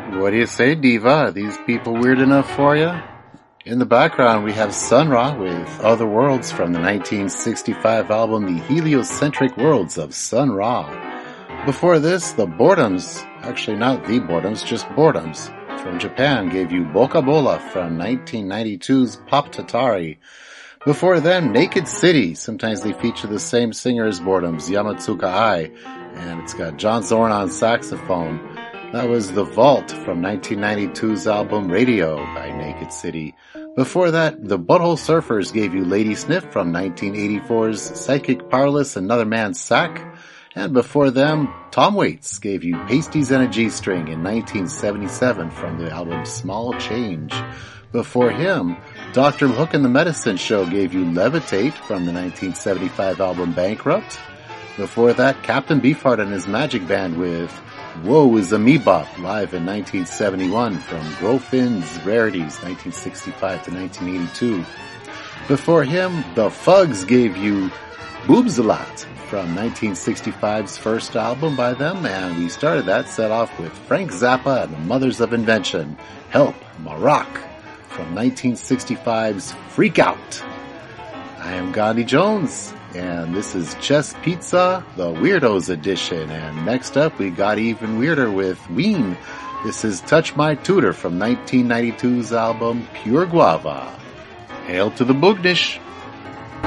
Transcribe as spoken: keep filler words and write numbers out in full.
What do you say, Diva? Are these people weird enough for you? In the background, we have Sun Ra with Other Worlds from the nineteen sixty-five album The Heliocentric Worlds of Sun Ra. Before this, the Boredoms, actually not the Boredoms, just Boredoms, from Japan gave you Boca Bola from nineteen ninety-two's Pop Tatari. Before them, Naked City. Sometimes they feature the same singer as Boredoms, Yamatsuka Ai, and it's got John Zorn on saxophone. That was The Vault from nineteen ninety-two's album Radio by Naked City. Before that, the Butthole Surfers gave you Lady Sniff from nineteen eighty-four's Psychic Powerless, Another Man's Sack. And before them, Tom Waits gave you Pasties and a G-String in nineteen seventy-seven from the album Small Change. Before him, Doctor Hook and the Medicine Show gave you Levitate from the nineteen seventy-five album Bankrupt. Before that, Captain Beefheart and his Magic Band with Woe is a Meebop live in nineteen seventy-one from Grofin's Rarities nineteen sixty-five to nineteen eighty-two. Before him, the Fugs gave you Boobs a Lot from nineteen sixty-five's first album by them, and we started that set off with Frank Zappa and the Mothers of Invention, Help, Maroc from nineteen sixty-five's Freak Out. I am Gandhi Jones, and this is Chess Pizza, the Weirdos edition. And next up, we got even weirder with Ween. This is Touch My Tutor from nineteen ninety-two's album Pure Guava. Hail to the Boognish!